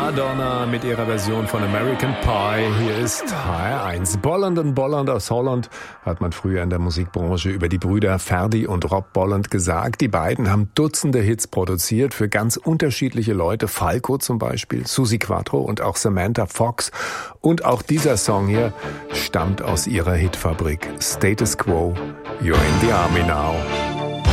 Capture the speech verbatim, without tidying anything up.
Madonna mit ihrer Version von American Pie. Hier ist H R eins. Bolland und Bolland aus Holland, hat man früher in der Musikbranche über die Brüder Ferdy und Rob Bolland gesagt. Die beiden haben Dutzende Hits produziert für ganz unterschiedliche Leute. Falco zum Beispiel, Suzi Quatro und auch Samantha Fox. Und auch dieser Song hier stammt aus ihrer Hitfabrik. Status Quo, You're in the Army Now.